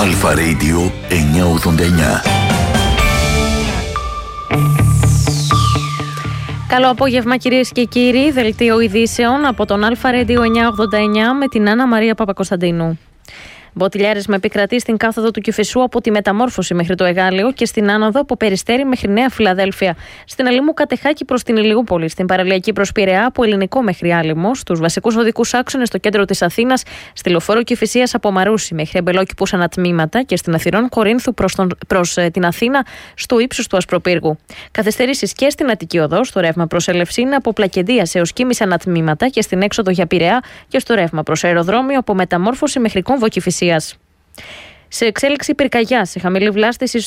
Αλφα Radio 989. Καλό απόγευμα κυρίες και κύριοι, δελτίο ειδήσεων από τον Αλφα Radio 989 με την Άννα Μαρία Παπακοσταντίνου. Μποτιλιάρες με επικρατεί στην κάθοδο του Κηφισού από τη Μεταμόρφωση μέχρι το Εγάλεο και στην άνοδο από Περιστέρι μέχρι Νέα Φιλαδέλφια. Στην Αλήμου Κατεχάκη προς την Ηλιούπολη, στην παραλιακή προς Πειραιά από Ελληνικό μέχρι Άλυμο, στους βασικούς οδικούς άξονες στο κέντρο της Αθήνας, στη λεωφόρο Κηφισίας από Μαρούσι μέχρι Αμπελόκηπους ανατμήματα και στην Αθυρών Κορίνθου προς την Αθήνα στο ύψος του Ασπροπύργου. Καθυστερήσεις και στην Αττική Οδό, στο ρεύμα προς Ελευσίνα από Πλακεντίας έως Κίμης ανατμήματα και στην έξοδο για Πειραιά και στο ρεύμα προς αεροδρόμιο από Μεταμόρφωση μέχρι Κόμβο Κηφισίας. Σε εξέλιξη πυρκαγιά, σε χαμηλή βλάστηση